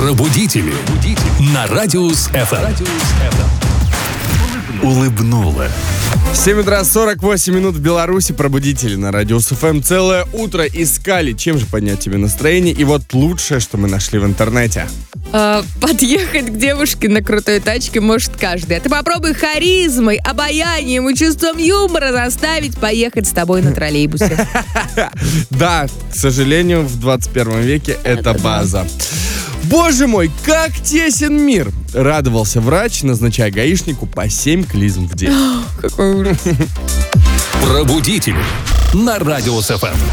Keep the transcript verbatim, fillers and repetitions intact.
Пробудители. На Радиус эф эм. Улыбнула. семь утра сорок восемь минут в Беларуси. Пробудители на Радиус эф эм. Целое утро искали, чем же поднять тебе настроение. И вот лучшее, что мы нашли в интернете. А, подъехать к девушке на крутой тачке может каждый. А ты попробуй харизмой, обаянием и чувством юмора заставить поехать с тобой на троллейбусе. Да, к сожалению, в двадцать первом веке это база. Боже мой, как тесен мир! Радовался врач, назначая гаишнику по семь клизм в день. Какой ужас. Пробудители на Радиус эф эм.